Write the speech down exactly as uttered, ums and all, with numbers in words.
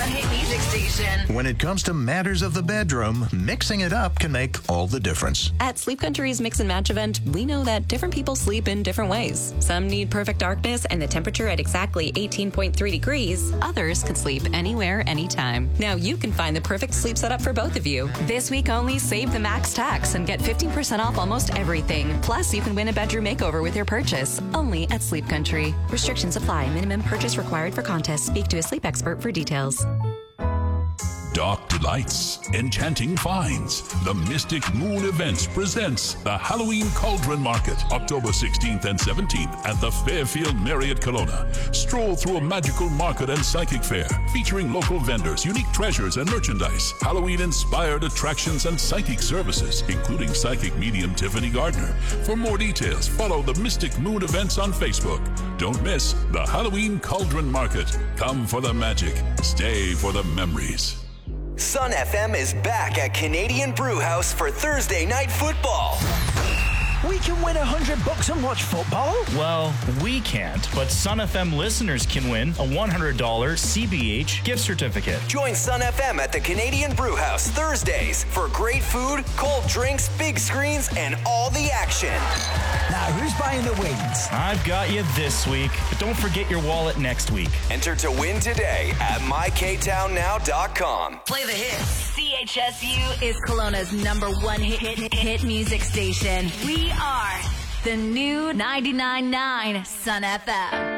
one hit music station. When it comes to matters of the bedroom, mixing it up can make all the difference. At Sleep Country's Mix and Match event, we know that different people sleep in different ways. Some need perfect darkness and the temperature at exactly eighteen point three degrees. Others can sleep anywhere, anytime. Now you can find the perfect sleep setup for both of you. This week only, save the max tax and get fifteen percent off almost everything. Plus, you can win a bedroom makeover with your purchase. Only at Sleep Country. Restrictions apply. Minimum purchase required for contest. Speak to a sleep expert for details. Dark Delights, Enchanting Finds. The Mystic Moon Events presents the Halloween Cauldron Market, October sixteenth and seventeenth at the Fairfield Marriott Kelowna. Stroll through a magical market and psychic fair featuring local vendors, unique treasures and merchandise, Halloween-inspired attractions and psychic services, including psychic medium Tiffany Gardner. For more details, follow the Mystic Moon Events on Facebook. Don't miss the Halloween Cauldron Market. Come for the magic. Stay for the memories. Sun F M is back at Canadian Brewhouse for Thursday night football. We can win a hundred bucks and watch football? Well, we can't, but Sun F M listeners can win a one hundred dollars C B H gift certificate. Join Sun F M at the Canadian Brewhouse Thursdays for great food, cold drinks, big screens, and all the action. Now, who's buying the wings? I've got you this week, but don't forget your wallet next week. Enter to win today at my k town now dot com. Play the hits. C H S U is Kelowna's number one hit, hit, hit music station. We are the new ninety-nine point nine Sun F M.